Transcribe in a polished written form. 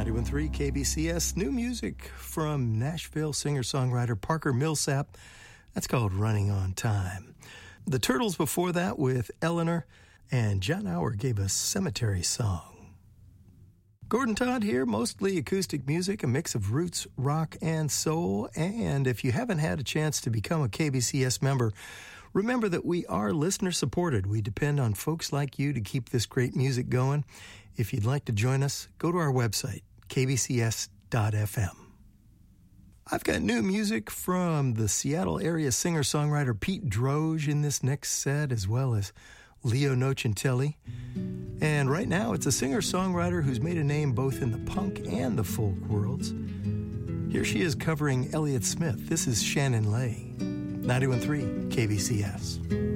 91.3 KBCS. New music from Nashville singer-songwriter Parker Millsap. That's called Running on Time. The Turtles before that with Eleanor, and John Auer gave us Cemetery Song. Gordon Todd here, mostly acoustic music, a mix of roots, rock, and soul. And if you haven't had a chance to become a KBCS member, remember that we are listener-supported. We depend on folks like you to keep this great music going. If you'd like to join us, go to our website, kbcs.fm. I've got new music from the Seattle area singer-songwriter Pete Droge in this next set, as well as Leo Nocentelli. And right now, it's a singer-songwriter who's made a name both in the punk and the folk worlds. Here she is covering Elliott Smith. This is Shannon Lay, 91.3 KBCS.